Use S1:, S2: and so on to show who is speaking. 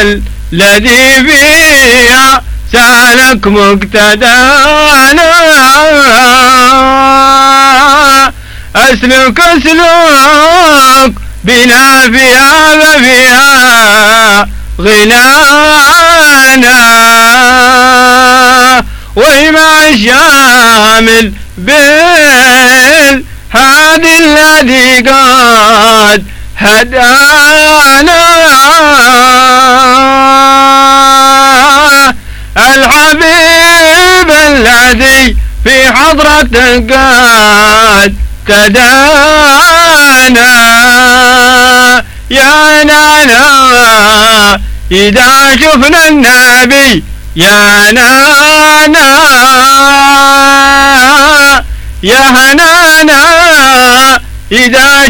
S1: الذي فيها سالك مقتدانا أسلك بنا فيها ففيها غنانا وإمع الشامل بالهادي الذي قد هدانا الحبيب الذي في حضرته قد تدانا يا نانا إذا شفنا النبي يا نانا يا هنانا إذا